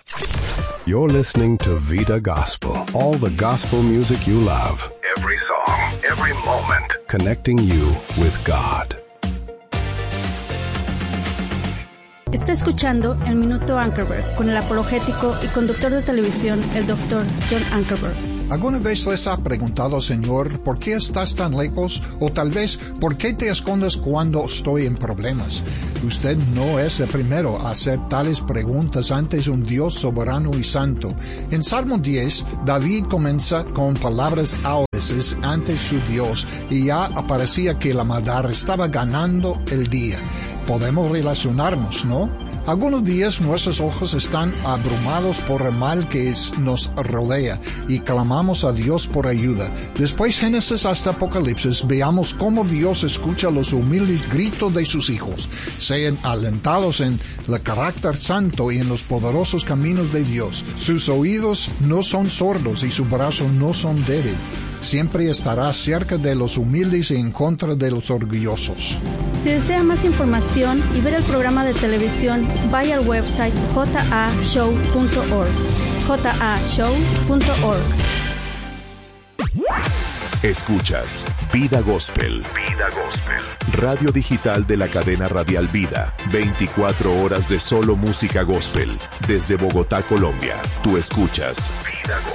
You're listening to Vida Gospel, all the gospel music you love. Every song, every moment, connecting you with God. Está escuchando El Minuto Ankerberg con el apologético y conductor de televisión, el Dr. John Ankerberg. ¿Alguna vez les ha preguntado, Señor, por qué estás tan lejos? O tal vez, ¿por qué te escondes cuando estoy en problemas? Usted no es el primero a hacer tales preguntas ante un Dios soberano y santo. En Salmo 10, David comienza con palabras audaces ante su Dios y ya parecía que la maldad estaba ganando el día. Podemos relacionarnos, ¿no? Algunos días nuestros ojos están abrumados por el mal que nos rodea y clamamos a Dios por ayuda. Después Génesis hasta Apocalipsis veamos cómo Dios escucha los humildes gritos de sus hijos. Sean alentados en el carácter santo y en los poderosos caminos de Dios. Sus oídos no son sordos y sus brazos no son débiles. Siempre estará cerca de los humildes y en contra de los orgullosos. Si desea más información y ver el programa de televisión, vaya al website jashow.org. jashow.org. Escuchas Vida Gospel. Vida Gospel. Radio digital de la cadena radial Vida. 24 horas de solo música gospel. Desde Bogotá, Colombia. Tú escuchas Vida Gospel.